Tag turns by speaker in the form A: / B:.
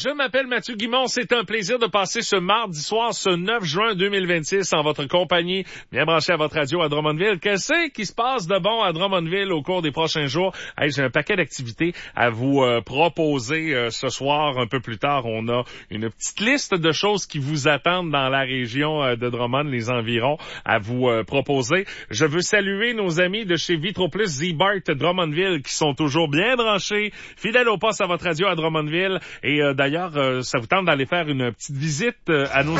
A: Je m'appelle Mathieu Guimond. C'est un plaisir de passer ce mardi soir, ce 9 juin 2026, en votre compagnie, bien branché à votre radio à Drummondville. Qu'est-ce qui se passe de bon à Drummondville au cours des prochains jours? Hey, j'ai un paquet d'activités à vous proposer ce soir. Un peu plus tard, on a une petite liste de choses qui vous attendent dans la région de Drummond, les environs, à vous proposer. Je veux saluer nos amis de chez Vitroplus Z-Bart Drummondville qui sont toujours bien branchés, fidèles au poste à votre radio à Drummondville. Et d'ailleurs, ça vous tente d'aller faire une petite visite à nos